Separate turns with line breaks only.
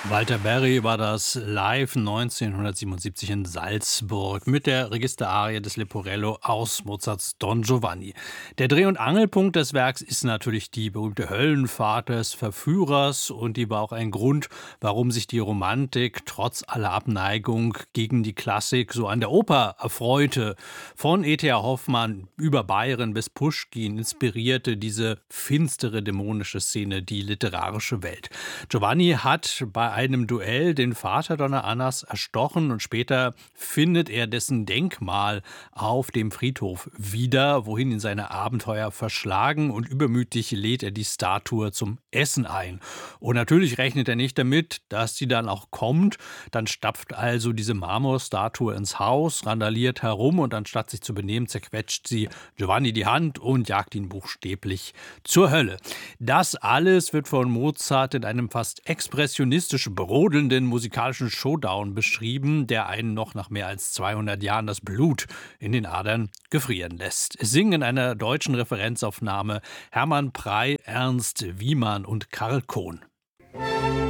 Walter Berry war das live 1977 in Salzburg mit der Registerarie des Leporello aus Mozarts Don Giovanni. Der Dreh- und Angelpunkt des Werks ist natürlich die berühmte Höllenfahrt des Verführers, und die war auch ein Grund, warum sich die Romantik trotz aller Abneigung gegen die Klassik so an der Oper erfreute. Von E.T.A. Hoffmann über Byron bis Puschkin inspirierte diese finstere dämonische Szene die literarische Welt. Giovanni hat bei einem Duell den Vater Donna Annas erstochen, und später findet er dessen Denkmal auf dem Friedhof wieder, wohin ihn seine Abenteuer verschlagen, und übermütig lädt er die Statue zum Essen ein. Und natürlich rechnet er nicht damit, dass sie dann auch kommt. Dann stapft also diese Marmorstatue ins Haus, randaliert herum, und anstatt sich zu benehmen, zerquetscht sie Giovanni die Hand und jagt ihn buchstäblich zur Hölle. Das alles wird von Mozart in einem fast expressionistisch brodelnden musikalischen Showdown beschrieben, der einen noch nach mehr als 200 Jahren das Blut in den Adern gefrieren lässt. Es singen in einer deutschen Referenzaufnahme Hermann Prey, Ernst Wiemann und Karl Kohn.